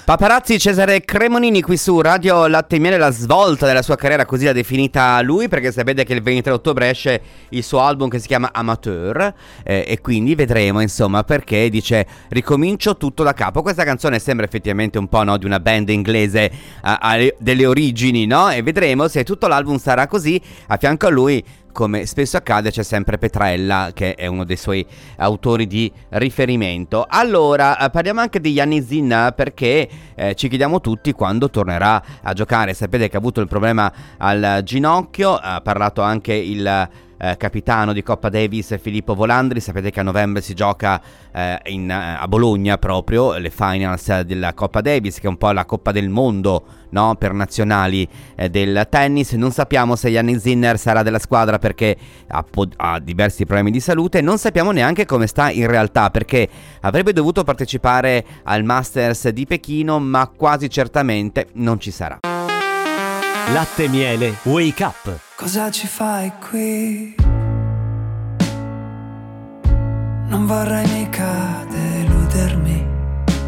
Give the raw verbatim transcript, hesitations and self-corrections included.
Paparazzi, Cesare Cremonini qui su Radio Latte e Miele, la svolta della sua carriera, così l'ha definita lui, perché sapete che il ventitré ottobre esce il suo album che si chiama Amateur, eh, e quindi vedremo insomma perché dice ricomincio tutto da capo. Questa canzone sembra effettivamente un po', no, di una band inglese a, a, delle origini, no? E vedremo se tutto l'album sarà così. A fianco a lui, come spesso accade, c'è sempre Petrella, che è uno dei suoi autori di riferimento. Allora, parliamo anche di Yannick Sinner, perché eh, ci chiediamo tutti quando tornerà a giocare. Sapete che ha avuto il problema al ginocchio, ha parlato anche il Eh, capitano di Coppa Davis Filippo Volandri. Sapete che a novembre si gioca eh, in, a Bologna proprio le finals della Coppa Davis, che è un po' la Coppa del Mondo, no? Per nazionali eh, del tennis. Non sappiamo se Yannick Sinner sarà della squadra perché ha, po- ha diversi problemi di salute. Non sappiamo neanche come sta in realtà, perché avrebbe dovuto partecipare al Masters di Pechino, ma quasi certamente non ci sarà. Latte e Miele Wake Up. Cosa ci fai qui? Non vorrei mica